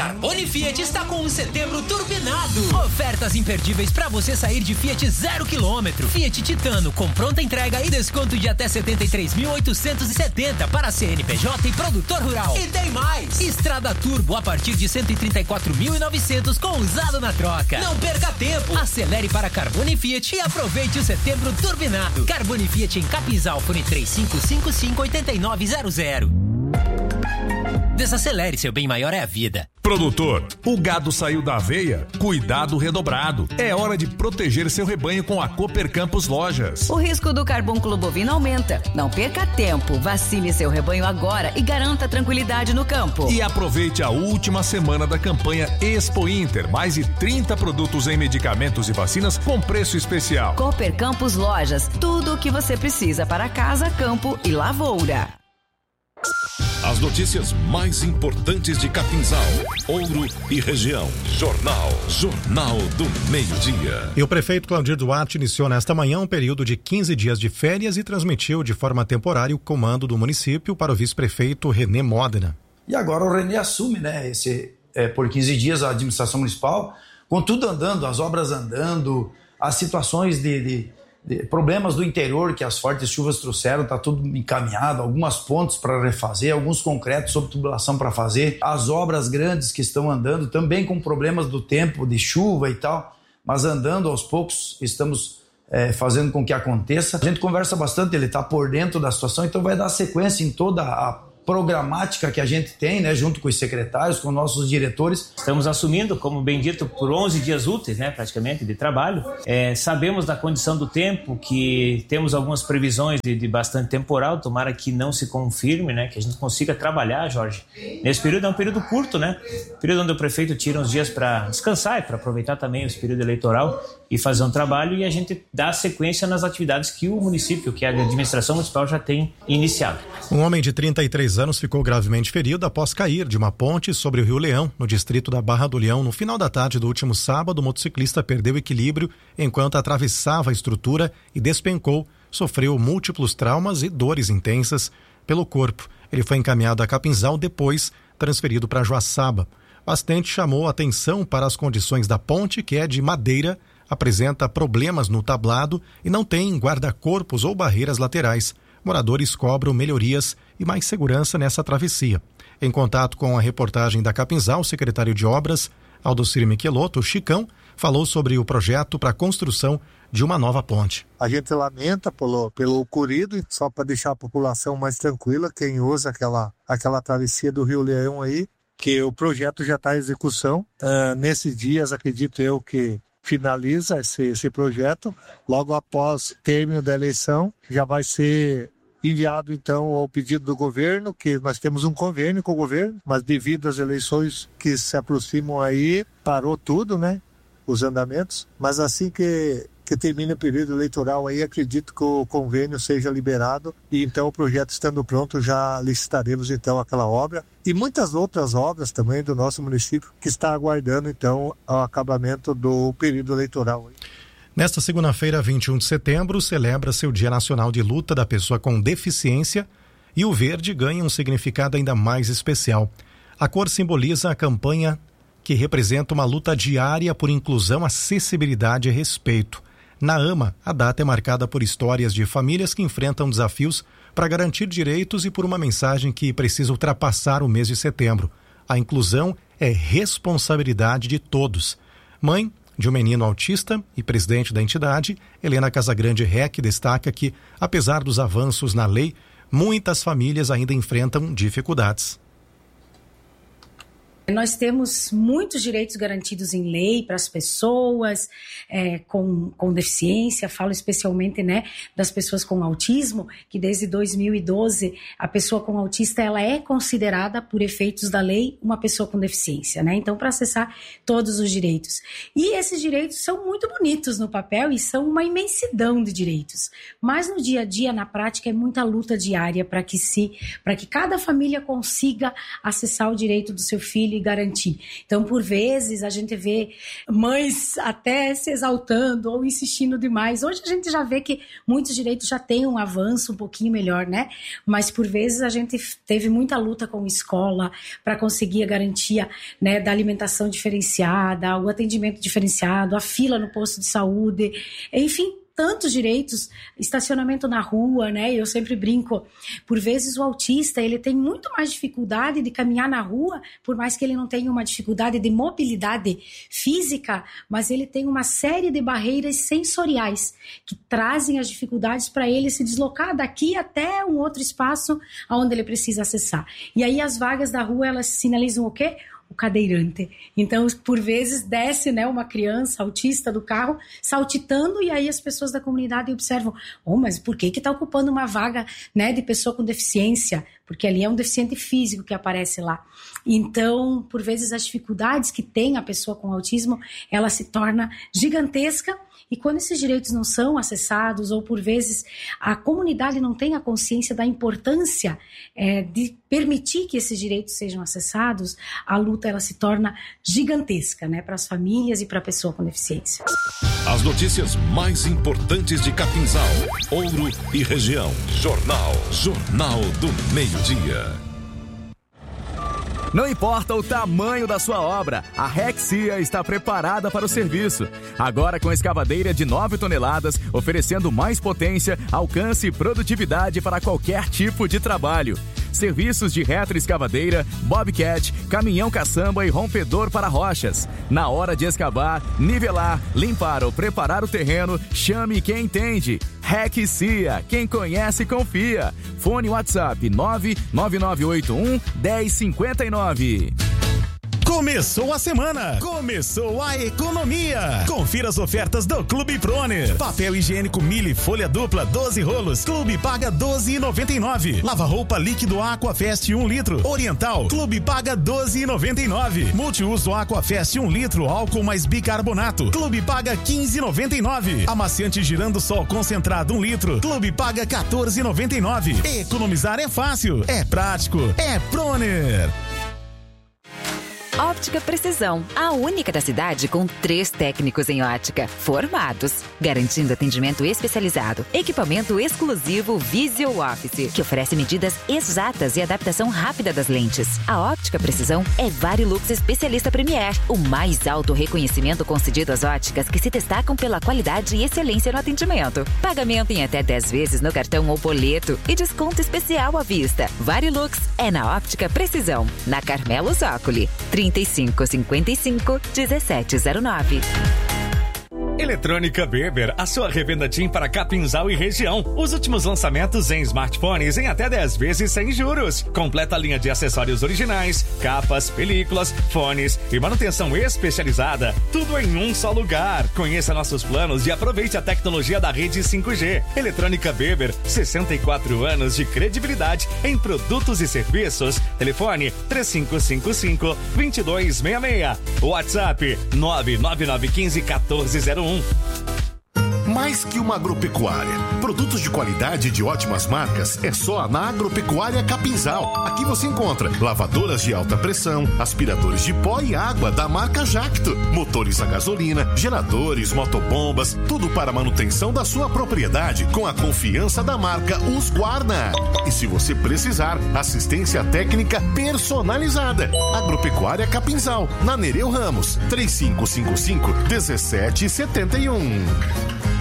Carbone Fiat está com um setembro turbinado. Ofertas imperdíveis para você sair de Fiat 0 km. Fiat Titano com pronta entrega e desconto de até 73.870 para CNPJ e produtor rural. E tem mais! Estrada Turbo a partir de 134.900 com usado na troca. Não perca tempo. Acelere para Carbone Fiat e aproveite o setembro turbinado. Carbone Fiat em Capinzal, fone 3555-8900. Desacelere, seu bem maior é a vida. Produtor, o gado saiu da aveia? Cuidado redobrado. É hora de proteger seu rebanho com a Cooper Campos Lojas. O risco do carbúnculo bovino aumenta. Não perca tempo. Vacine seu rebanho agora e garanta tranquilidade no campo. E aproveite a última semana da campanha Expo Inter. Mais de 30 produtos em medicamentos e vacinas com preço especial. Cooper Campos Lojas. Tudo o que você precisa para casa, campo e lavoura. As notícias mais importantes de Capinzal, Ouro e região. Jornal do Meio-Dia. E o prefeito Claudir Duarte iniciou nesta manhã um período de 15 dias de férias e transmitiu de forma temporária o comando do município para o vice-prefeito René Modena. E agora o René assume, né, por 15 dias a administração municipal, com tudo andando, as obras andando, as situações de problemas do interior que as fortes chuvas trouxeram, está tudo encaminhado, algumas pontes para refazer, alguns concretos sob tubulação para fazer, as obras grandes que estão andando, também com problemas do tempo, de chuva e tal, mas andando aos poucos, estamos fazendo com que aconteça. A gente conversa bastante, ele está por dentro da situação, então vai dar sequência em toda a programática que a gente tem, né, junto com os secretários, com nossos diretores. Estamos assumindo, como bem dito, por 11 dias úteis, né, praticamente, de trabalho. Sabemos da condição do tempo, que temos algumas previsões de bastante temporal, tomara que não se confirme, né, que a gente consiga trabalhar, Jorge. Nesse período é um período curto, né, período onde o prefeito tira uns dias para descansar e para aproveitar também esse período eleitoral e fazer um trabalho, e a gente dá sequência nas atividades que o município, que a administração municipal já tem iniciado. Um homem de 33 anos ficou gravemente ferido após cair de uma ponte sobre o Rio Leão, no distrito da Barra do Leão. No final da tarde do último sábado, o motociclista perdeu o equilíbrio enquanto atravessava a estrutura e despencou. Sofreu múltiplos traumas e dores intensas pelo corpo. Ele foi encaminhado a Capinzal, depois transferido para Joaçaba. O acidente chamou a atenção para as condições da ponte, que é de madeira, apresenta problemas no tablado e não tem guarda-corpos ou barreiras laterais. Moradores cobram melhorias e mais segurança nessa travessia. Em contato com a reportagem da Capinzal, o secretário de Obras, Aldocir Michelotto, Chicão, falou sobre o projeto para a construção de uma nova ponte. A gente lamenta pelo ocorrido, só para deixar a população mais tranquila, quem usa aquela travessia do Rio Leão aí, que o projeto já está em execução. Nesses dias, acredito eu que finaliza esse projeto. Logo após o término da eleição, já vai ser enviado então ao pedido do governo, que nós temos um convênio com o governo, mas devido às eleições que se aproximam aí, parou tudo, né? Os andamentos. Mas assim que termine o período eleitoral aí, acredito que o convênio seja liberado e então o projeto estando pronto, já licitaremos então aquela obra e muitas outras obras também do nosso município que está aguardando então o acabamento do período eleitoral. Nesta segunda-feira, 21 de setembro, celebra-se o Dia Nacional de Luta da Pessoa com Deficiência e o verde ganha um significado ainda mais especial. A cor simboliza a campanha que representa uma luta diária por inclusão, acessibilidade e respeito. Na AMA, a data é marcada por histórias de famílias que enfrentam desafios para garantir direitos e por uma mensagem que precisa ultrapassar o mês de setembro. A inclusão é responsabilidade de todos. Mãe de um menino autista e presidente da entidade, Helena Casagrande Rec destaca que, apesar dos avanços na lei, muitas famílias ainda enfrentam dificuldades. Nós temos muitos direitos garantidos em lei para as pessoas com deficiência, falo especialmente, né, das pessoas com autismo, que desde 2012 a pessoa com autista ela é considerada, por efeitos da lei, uma pessoa com deficiência, né? Então, para acessar todos os direitos. E esses direitos são muito bonitos no papel e são uma imensidão de direitos. Mas no dia a dia, na prática, é muita luta diária para que cada família consiga acessar o direito do seu filho conseguir garantir. Então, por vezes, a gente vê mães até se exaltando ou insistindo demais. Hoje a gente já vê que muitos direitos já têm um avanço um pouquinho melhor, né? Mas, por vezes, a gente teve muita luta com a escola para conseguir a garantia, né, da alimentação diferenciada, o atendimento diferenciado, a fila no posto de saúde, enfim, tantos direitos, estacionamento na rua, né? Eu sempre brinco, por vezes o autista, ele tem muito mais dificuldade de caminhar na rua, por mais que ele não tenha uma dificuldade de mobilidade física, mas ele tem uma série de barreiras sensoriais que trazem as dificuldades para ele se deslocar daqui até um outro espaço onde ele precisa acessar. E aí as vagas da rua, elas sinalizam o quê? O cadeirante. Então, por vezes, desce, né, uma criança autista do carro, saltitando, e aí as pessoas da comunidade observam, mas por que está ocupando uma vaga, né, de pessoa com deficiência? Porque ali é um deficiente físico que aparece lá. Então, por vezes, as dificuldades que tem a pessoa com autismo, ela se torna gigantesca. E quando esses direitos não são acessados, ou por vezes a comunidade não tem a consciência da importância de permitir que esses direitos sejam acessados, a luta ela se torna gigantesca, né, para as famílias e para a pessoa com deficiência. As notícias mais importantes de Capinzal, Ouro e região. Jornal do Meio-Dia. Não importa o tamanho da sua obra, a Rexia está preparada para o serviço. Agora com escavadeira de 9 toneladas, oferecendo mais potência, alcance e produtividade para qualquer tipo de trabalho. Serviços de retroescavadeira, bobcat, caminhão caçamba e rompedor para rochas. Na hora de escavar, nivelar, limpar ou preparar o terreno, chame quem entende. Rexia, quem conhece confia. Fone WhatsApp 99981-1059. Começou a semana, começou a economia. Confira as ofertas do Clube Proner. Papel higiênico Mille folha dupla 12 rolos, Clube paga R$12,99. Lava-roupa líquido Aquafest 1 litro, Oriental, Clube paga R$12,99. Multiuso Aquafest 1 litro, álcool mais bicarbonato, Clube paga R$15,99. Amaciante Girando Sol concentrado 1 litro, Clube paga R$14,99. Economizar é fácil, é prático, é Proner. Óptica Precisão, a única da cidade com 3 técnicos em ótica, formados, garantindo atendimento especializado, equipamento exclusivo Visual Office, que oferece medidas exatas e adaptação rápida das lentes. A Óptica Precisão é Varilux Especialista Premier, o mais alto reconhecimento concedido às óticas que se destacam pela qualidade e excelência no atendimento. Pagamento em até 10 vezes no cartão ou boleto e desconto especial à vista. Varilux é na Óptica Precisão, na Carmelo Zócoli, 3555-1709. Eletrônica Weber, a sua revenda TIM para Capinzal e região. Os últimos lançamentos em smartphones em até 10 vezes sem juros. Completa a linha de acessórios originais, capas, películas, fones e manutenção especializada. Tudo em um só lugar. Conheça nossos planos e aproveite a tecnologia da rede 5G. Eletrônica Weber, 64 anos de credibilidade em produtos e serviços. Telefone 3555-2266. WhatsApp 99915-1401. Mais que uma agropecuária. Produtos de qualidade e de ótimas marcas é só na Agropecuária Capinzal. Aqui você encontra lavadoras de alta pressão, aspiradores de pó e água da marca Jacto, motores a gasolina, geradores, motobombas, tudo para a manutenção da sua propriedade com a confiança da marca Husqvarna. E se você precisar, assistência técnica personalizada. Agropecuária Capinzal, na Nereu Ramos, 3555-1771.